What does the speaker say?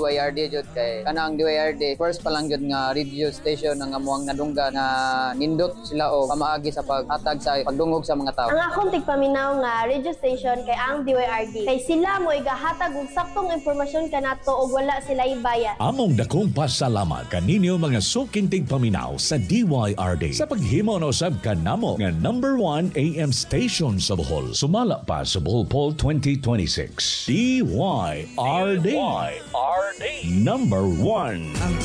DYRD jud kay kanang DYRD first pa lang jud nga radio station nga amuang nadungga nga nindot sila o pamaagi sa paghatag sa pagdungog sa mga tao. Ang akong tigpaminaw nga radio station kay ang DYRD kay sila mo igahatag og saktong impormasyon kanato og wala sila ibayad. Among dakong pasalamat kaninyo mga suking tigpaminaw sa DYRD sa paghimo na usab kanamo nga number 1 AM station sa Bohol. Sumala pa sa Bohol Poll 2026. DYRD. Number 1.